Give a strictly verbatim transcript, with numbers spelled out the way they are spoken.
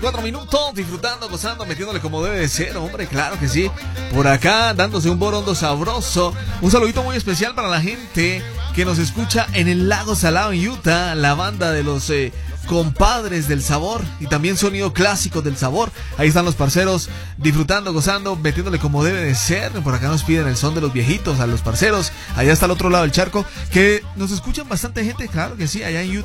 Cuatro minutos, disfrutando, gozando, metiéndole como debe de ser, hombre, claro que sí. Por acá, dándose un borondo sabroso. Un saludito muy especial para la gente que nos escucha en el Lago Salado, en Utah. La banda de los eh, compadres del sabor y también sonido clásico del sabor. Ahí están los parceros disfrutando, gozando, metiéndole como debe de ser. Por acá nos piden el son de los viejitos a los parceros. Allá está al otro lado del charco, que nos escuchan bastante gente, claro que sí, allá en Utah.